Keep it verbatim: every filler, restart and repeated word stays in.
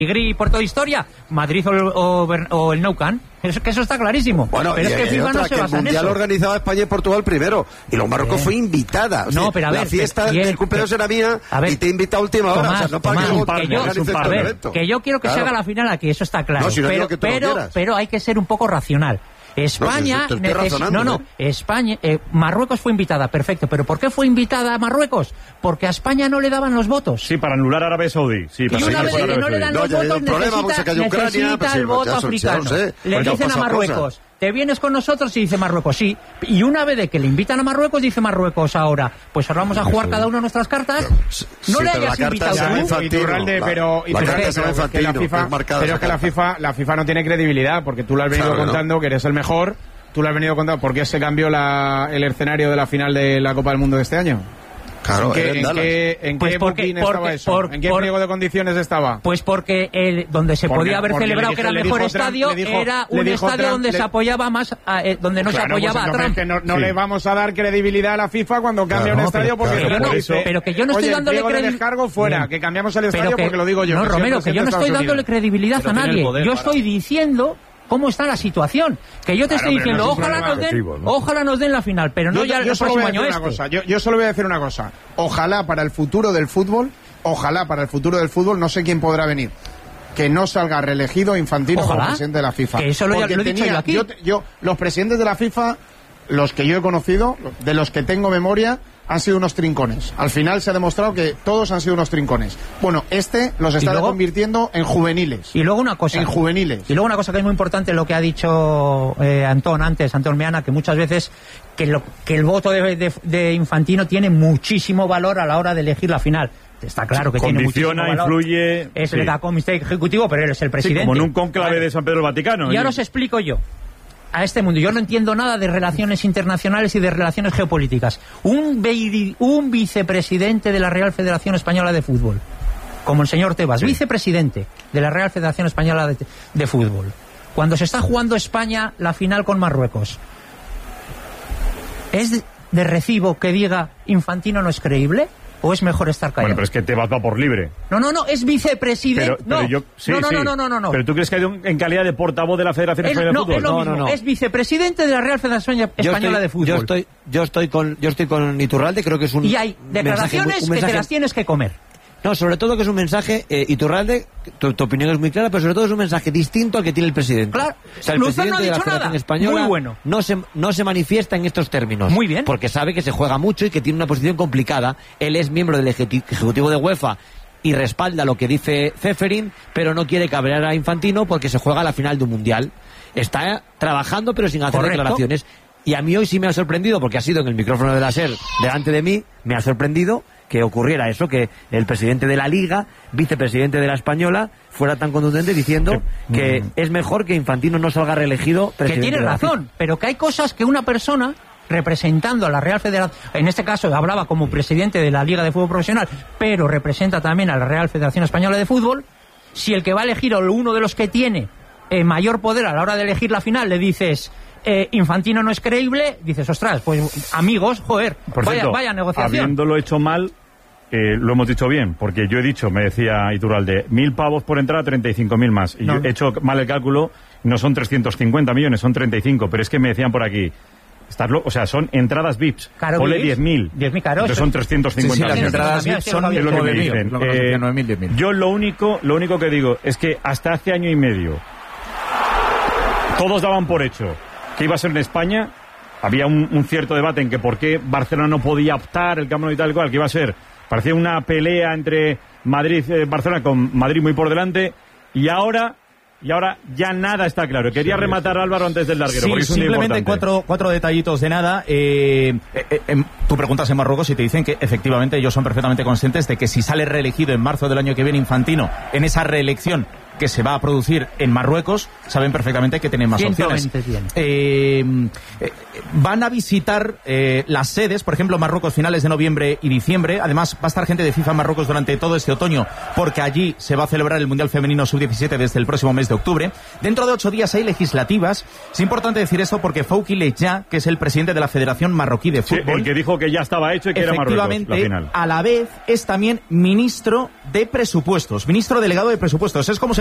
Gris por toda historia, Madrid o, o, o el Nou Camp. Eso, que eso está clarísimo. Bueno, pero y, es que y FIFA otra, no se que basa el en Mundial eso. organizaba España y Portugal primero, y los Marruecos eh. fue invitada. O sea, no, pero a ver, la fiesta que, del cumpleaños era mía ver, y te he invitado a última hora. Tomás, o sea, no para Tomás, que, un par, que, yo, organices a ver, que yo quiero que claro. se haga la final aquí, eso está claro. No, si no pero, que pero, pero hay que ser un poco racional. España, no, neces- no, no, ¿eh? España, eh, Marruecos fue invitada, perfecto, pero ¿por qué fue invitada a Marruecos? Porque a España no le daban los votos. Sí, para anular a Arabia Saudí. Sí, y una vez que no le dan los no, votos, problema, necesita, Ucrania, necesita pues, el voto africano. Sé, le pues dicen a Marruecos, cosas. ¿te vienes con nosotros? Y dice Marruecos, sí. Y una vez de que le invitan a Marruecos, dice Marruecos ahora, pues ahora vamos a jugar cada uno nuestras cartas. No sí, le hayas invitado tú. Iturralde, pero la FIFA, pero es que la FIFA, la FIFA no tiene credibilidad, porque tú lo has venido claro, contando, ¿no? que eres el mejor. Tú lo has venido contando. ¿Por qué se cambió la, el escenario de la final de la Copa del Mundo de este año? Claro, ¿En qué, en qué, en pues qué porque, porque, estaba porque, eso? Por, ¿En qué por, pliego de condiciones estaba? Pues porque el, donde se porque, podía haber celebrado dije, que era el mejor estadio Trump, dijo, era un estadio Trump, donde le... se apoyaba más, a, eh, donde no claro, se apoyaba pues a Trump. Que no, no sí. le vamos a dar credibilidad a la FIFA cuando cambia claro, un estadio porque pero, claro, no, eso, pero que yo no estoy oye, dándole credibilidad. De descargo fuera, Bien. que cambiamos el estadio que, porque lo digo yo. No, Romero, que yo no estoy dándole credibilidad a nadie. Yo estoy diciendo cómo está la situación. Que yo te claro, estoy diciendo, no ojalá nos den, ¿no? ojalá nos den la final, pero no yo, ya yo el próximo año este. Cosa. Yo, yo solo voy a decir una cosa. Ojalá para el futuro del fútbol, ojalá para el futuro del fútbol, no sé quién podrá venir, que no salga reelegido Infantino ojalá, como presidente de la FIFA. Que eso lo, ya, lo he dicho yo aquí. Yo, yo, los presidentes de la FIFA, los que yo he conocido, de los que tengo memoria, han sido unos trincones. Al final se ha demostrado que todos han sido unos trincones. Bueno, este los está luego, convirtiendo en juveniles. Y luego una cosa. En juveniles. Y luego una cosa que es muy importante, lo que ha dicho eh, Antón antes, Antón Meana, que muchas veces que, lo, que el voto de, de, de Infantino tiene muchísimo valor a la hora de elegir la final. Está claro que condiciona, tiene muchísimo valor. influye. Es sí. el comité ejecutivo, pero él es el presidente. Sí, como en un conclave vale. de San Pedro del Vaticano. Y ahora os explico yo. A este mundo. Yo no entiendo nada de relaciones internacionales y de relaciones geopolíticas. Un, un vicepresidente de la Real Federación Española de Fútbol, como el señor Tebas, sí. vicepresidente de la Real Federación Española de, de Fútbol, cuando se está jugando España la final con Marruecos, ¿es de, de recibo que diga Infantino no es creíble? ¿O es mejor estar callado? Bueno, pero es que Tebas va por libre. No, no, no, es vicepresidente. Pero, pero no, yo, sí, no, no, sí. no, no, no, no, no. Pero tú crees que hay un, en calidad de portavoz de la Federación es, Española no, de Fútbol. Es lo no, mismo. no, no. Es vicepresidente de la Real Federación Española estoy, de Fútbol. Yo estoy, yo estoy con, yo estoy con Iturralde, creo que es un. Y hay declaraciones mensaje, un mensaje, que te las tienes que comer. No, sobre todo que es un mensaje, eh, Iturralde, tu, tu opinión es muy clara, pero sobre todo es un mensaje distinto al que tiene el presidente. Claro, o sea, el Luzón presidente no ha de la dicho Federación nada. Española Muy bueno. no se, no se manifiesta en estos términos. Muy bien. Porque sabe que se juega mucho y que tiene una posición complicada. Él es miembro del Ejecutivo de UEFA y respalda lo que dice Ceferin, pero no quiere cabrear a Infantino porque se juega la final de un mundial. Está trabajando pero sin hacer Correcto. declaraciones. Y a mí hoy sí me ha sorprendido, porque ha sido en el micrófono de la SER delante de mí, me ha sorprendido que ocurriera eso, que el presidente de la Liga, vicepresidente de la Española, fuera tan contundente diciendo sí. que mm. es mejor que Infantino no salga reelegido presidente. Que tiene razón, pero que hay cosas que una persona representando a la Real Federación, en este caso hablaba como presidente de la Liga de Fútbol Profesional, pero representa también a la Real Federación Española de Fútbol, si el que va a elegir o uno de los que tiene eh, mayor poder a la hora de elegir la final le dices eh, Infantino no es creíble, dices, ostras, pues amigos, joder, Por vaya, cierto, vaya negociación. Habiéndolo hecho mal, eh, lo hemos dicho bien, porque yo he dicho, me decía Iturralde, mil pavos por entrada, treinta y cinco mil más. Y no. yo he hecho mal el cálculo, no son trescientos cincuenta millones, son treinta y cinco, pero es que me decían por aquí, o sea, son entradas V I Ps. Claro, Ponle diez mil. diez mil caros. Entonces son trescientos cincuenta sí, sí, millones. las entradas V I P son es lo que me dicen. Eh, nueve mil, diez mil. Yo lo único, lo único que digo es que hasta hace año y medio todos daban por hecho que iba a ser en España. Había un, un cierto debate en que por qué Barcelona no podía optar el Camp Nou y tal y cual, que iba a ser, parecía una pelea entre Madrid y eh, Barcelona, con Madrid muy por delante, y ahora y ahora ya nada está claro. Quería sí, rematar sí. Álvaro antes del larguero, sí, porque es un simplemente cuatro, cuatro detallitos de nada. Eh, eh, eh, tú preguntas en Marruecos y te dicen que efectivamente ellos son perfectamente conscientes de que si sale reelegido en marzo del año que viene Infantino, en esa reelección que se va a producir en Marruecos, saben perfectamente que tienen más opciones. Eh, eh, van a visitar eh, las sedes, por ejemplo, Marruecos finales de noviembre y diciembre. Además, va a estar gente de FIFA en Marruecos durante todo este otoño, porque allí se va a celebrar el Mundial Femenino sub diecisiete desde el próximo mes de octubre. Dentro de ocho días hay legislativas. Es importante decir esto porque Fouki Leja, que es el presidente de la Federación Marroquí de Fútbol, sí, el que dijo que ya estaba hecho y que era Marruecos la final, a la vez es también ministro de presupuestos, ministro delegado de presupuestos. Es como se